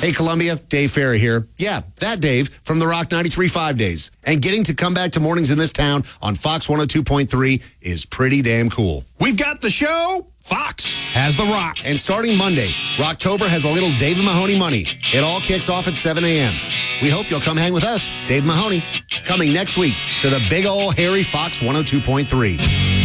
Hey, Columbia, Dave Ferry here. Yeah, that Dave from the Rock 93.5 days. And getting to come back to mornings in this town on Fox 102.3 is pretty damn cool. We've got the show. Fox has the Rock. And starting Monday, Rocktober has a little Dave Mahoney money. It all kicks off at 7 a.m. We hope you'll come hang with us, Dave Mahoney, coming next week to the big old hairy Fox 102.3.